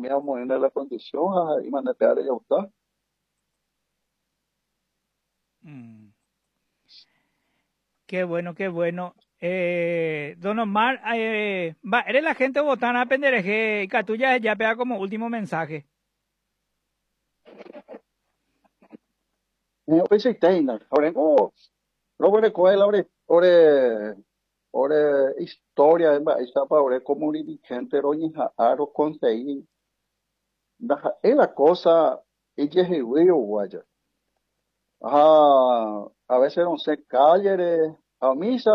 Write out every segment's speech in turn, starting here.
cambiamos en la condición y manejar ya está. Mm, qué bueno, qué bueno. Don Omar, eres la gente botana pendereje y catuya ya pega como último mensaje. Hoy se teina, ahora como, luego de cuál, ahora historia, esa para ahora como dirigente, roña, aro, conseguir, es la cosa, ella es el río, guaya. A veces no sé, calle, a misa,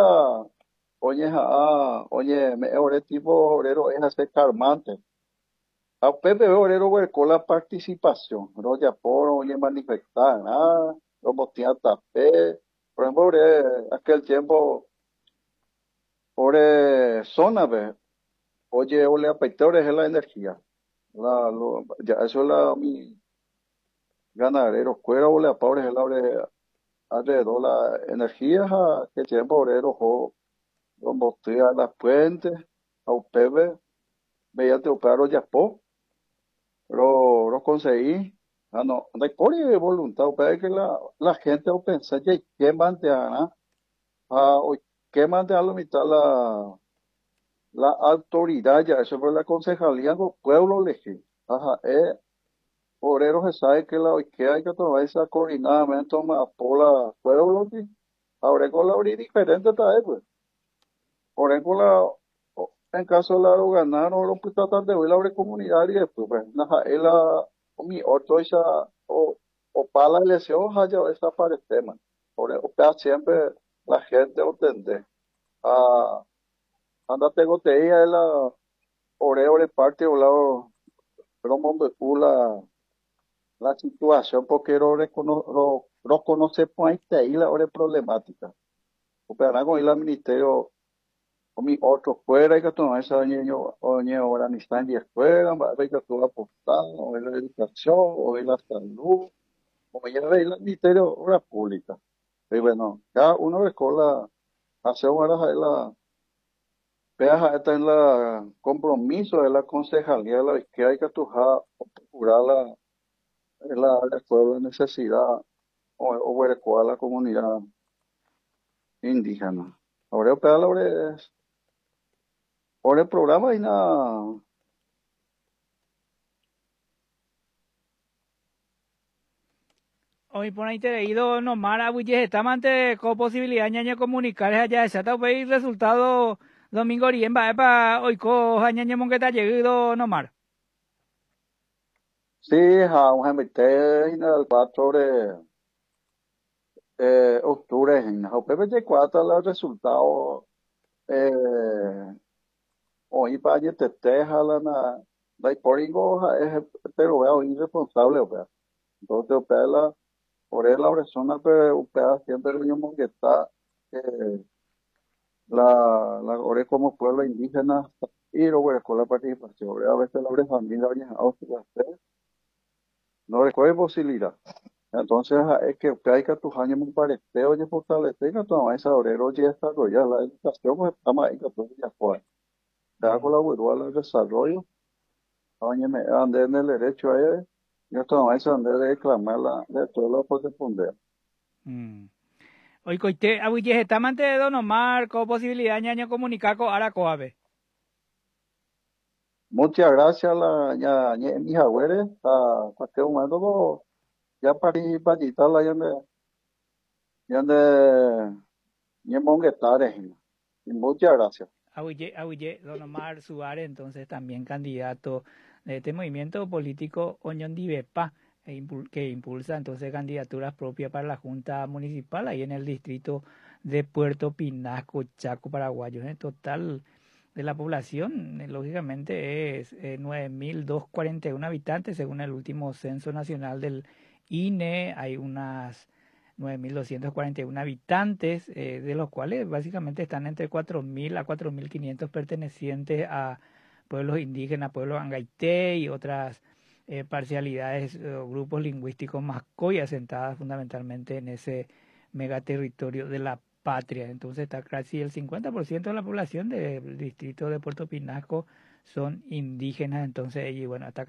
oye, me ore tipo obrero es hacer calmante. A Pepe obrero con la participación, no ya por oye manifestar, nada, no botea tapé. Por ejemplo, aquel tiempo, zona, ve, oye, ole a peitores es la energía. Ya, eso es mi ganadero, cuero, ole a pobres es la alrededor la energía, que tiempo obrero, como estoy a las puentes, a UPB, mediante operar Yapó, lo conseguí. Ah, no, no hay por voluntad, UPB que la gente o pensa que manteana, o que mantener la mitad la autoridad, ya eso fue la concejalía del pueblo elegir. Ajá, obrero se sabe que que hay que tomar esa coordinadamente por la pueblo, ¿sí? Ahora con la abrir diferente tal pues. Por ejemplo, en caso de la ganar, no lo puede tratar de ver la comunidad y después, pues, nada, él, mi otro, esa, o para la elección, ya desaparece, man. O sea, siempre la gente entiende. Ah, anda, tengo te ella, la, ore parte, o lado, pero momento, la situación, porque no conoce, pues, ahí la hora problemática. O sea, con el ministerio. Kami otro fuera y que todo eso niño o niño ahora ni están de escuela, va a ver que tú apostar, o en la educación, o en la salud, o ya ve el ministerio de la pública. Y bueno, cada uno de escuela hace la peaja está en la compromiso de la concejalía de la izquierda y que tú procurar la escuela de necesidad o de la comunidad indígena. Ahora, ahora el programa y nada. Hoy por ahí te he ido nomás a Willes, ante con posibilidad ñaña comunicar allá, ya está veis resultado domingo riemba, hoy co ñaña monqueta llegado nomás. Sí, un GMT en el 4 de octubre, en el PPT4, los resultados, eh, hoy para que te teja la poringo es, pero veo irresponsable, o sea, entonces, o sea, por él la persona, pero, o sea, siempre el mismo que está, eh, ore como pueblo indígena, y luego con la participación, a veces la familia, no recuerdo posibilidad. Entonces, es que hay que tus años me parece, oye, fortalecer que tu esa obrero oye desarrollar la educación, pues estamos ahí que tú ya fue. Te da Mm, colaborar al desarrollo, oye, me ande en el derecho a él, yo estoy eso ande de reclamar de todo lo que responder. mm. Hoy coite a Willes ante de Don Omar con posibilidad ñaña comunicar con Aracoabe. Muchas gracias, mis abuelos, a cualquier momento, ya para quitarla, ya de, ya monguetares, y muchas gracias. Ahuye, Don Omar Suárez, entonces también candidato de este movimiento político Oñón Divepa, que impulsa entonces candidaturas propias para la Junta Municipal ahí en el distrito de Puerto Pinasco, Chaco, Paraguayo. En total de la población, lógicamente, es 9.241 habitantes, según el último censo nacional del INE. Hay unas 9.241 habitantes, de los cuales básicamente están entre 4.000 a 4.500 pertenecientes a pueblos indígenas, pueblos angaité y otras parcialidades o grupos lingüísticos mascoy asentadas fundamentalmente en ese megaterritorio de la patria. Entonces está casi el 50% de la población del distrito de Puerto Pinasco son indígenas, entonces, y bueno, hasta